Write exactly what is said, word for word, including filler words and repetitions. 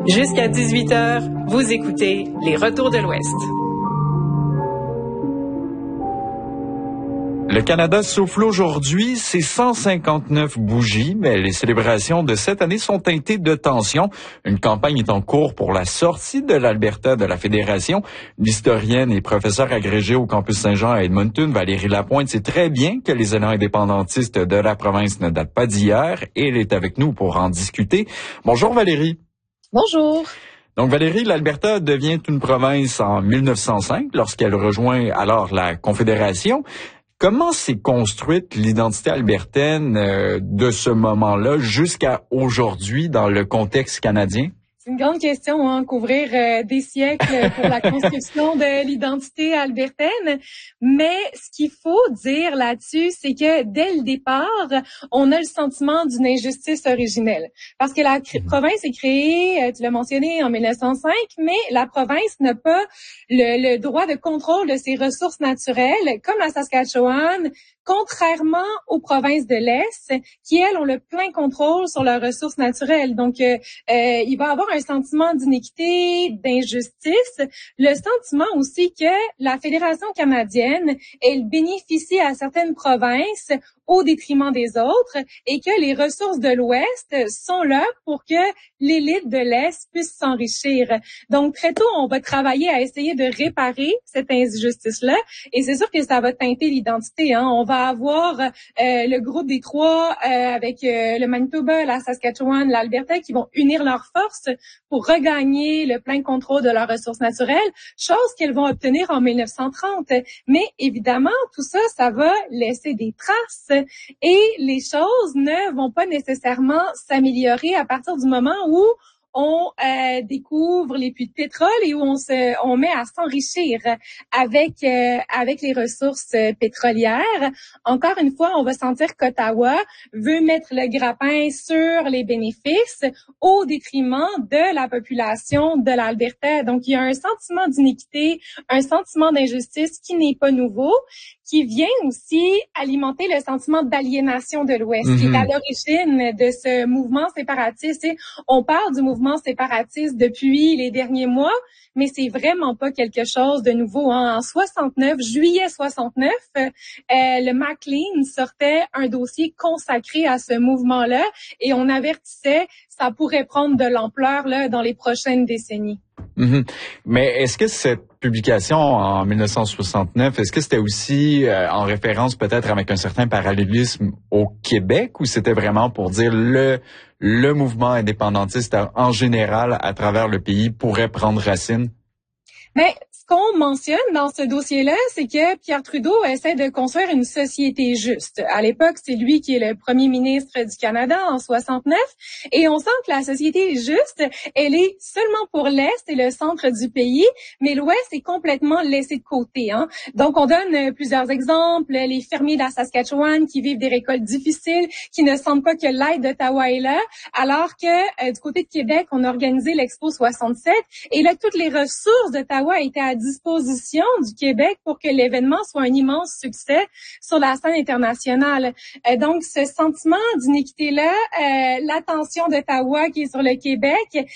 Jusqu'à dix-huit heures, vous écoutez Les Retours de l'Ouest. Le Canada souffle aujourd'hui ses cent cinquante-neuf bougies, mais les célébrations de cette année sont teintées de tension. Une campagne est en cours pour la sortie de l'Alberta de la Fédération. L'historienne et professeure agrégée au campus Saint-Jean à Edmonton, Valérie Lapointe, sait très bien que les élans indépendantistes de la province ne datent pas d'hier et elle est avec nous pour en discuter. Bonjour Valérie. Bonjour. Donc Valérie, l'Alberta devient une province en mille neuf cent cinq lorsqu'elle rejoint alors la Confédération. Comment s'est construite l'identité albertaine euh, de ce moment-là jusqu'à aujourd'hui dans le contexte canadien? C'est une grande question, hein, couvrir euh, des siècles pour la construction de l'identité albertaine. Mais ce qu'il faut dire là-dessus, c'est que dès le départ, on a le sentiment d'une injustice originelle. Parce que la cr- province est créée, euh, tu l'as mentionné, en mille neuf cent cinq, mais la province n'a pas le, le droit de contrôle de ses ressources naturelles, comme la Saskatchewan, contrairement aux provinces de l'Est, qui, elles, ont le plein contrôle sur leurs ressources naturelles. Donc, euh, euh, il va y avoir un sentiment d'inéquité, d'injustice, le sentiment aussi que la Fédération canadienne, elle bénéficie à certaines provinces au détriment des autres et que les ressources de l'Ouest sont là pour que l'élite de l'Est puisse s'enrichir. Donc, très tôt, on va travailler à essayer de réparer cette injustice-là et c'est sûr que ça va teinter l'identité, hein. On va avoir euh, le groupe des trois euh, avec euh, le Manitoba, la Saskatchewan, l'Alberta qui vont unir leurs forces pour regagner le plein contrôle de leurs ressources naturelles, chose qu'elles vont obtenir en mille neuf cent trente. Mais évidemment, tout ça, ça va laisser des traces et les choses ne vont pas nécessairement s'améliorer à partir du moment où on euh, découvre les puits de pétrole et où on se, on met à s'enrichir avec euh, avec les ressources pétrolières. Encore une fois, on va sentir qu'Ottawa veut mettre le grappin sur les bénéfices au détriment de la population de l'Alberta. Donc, il y a un sentiment d'inéquité, un sentiment d'injustice qui n'est pas nouveau, qui vient aussi alimenter le sentiment d'aliénation de l'Ouest, mm-hmm. qui est à l'origine de ce mouvement séparatiste. Et on parle du mouvement séparatiste depuis les derniers mois, mais c'est vraiment pas quelque chose de nouveau, hein. En soixante-neuf, juillet soixante-neuf, euh, le Maclean sortait un dossier consacré à ce mouvement-là et on avertissait ça pourrait prendre de l'ampleur là dans les prochaines décennies. Mm-hmm. Mais est-ce que cette publication en mille neuf cent soixante-neuf, est-ce que c'était aussi euh, en référence peut-être avec un certain parallélisme au Québec ou c'était vraiment pour dire le le mouvement indépendantiste en général à travers le pays pourrait prendre racine? Mais ce qu'on mentionne dans ce dossier-là, c'est que Pierre Trudeau essaie de construire une société juste. À l'époque, c'est lui qui est le premier ministre du Canada en soixante-neuf. Et on sent que la société juste, elle est seulement pour l'Est et le centre du pays, mais l'Ouest est complètement laissé de côté, hein. Donc, on donne plusieurs exemples. Les fermiers de la Saskatchewan qui vivent des récoltes difficiles, qui ne sentent pas que l'aide d'Ottawa est là, alors que euh, du côté de Québec, on a organisé l'Expo soixante-sept. Et là, toutes les ressources d'Ottawa étaient à disposition du Québec pour que l'événement soit un immense succès sur la scène internationale. Euh, donc, ce sentiment d'inéquité-là, euh, l'attention d'Ottawa qui est sur le Québec,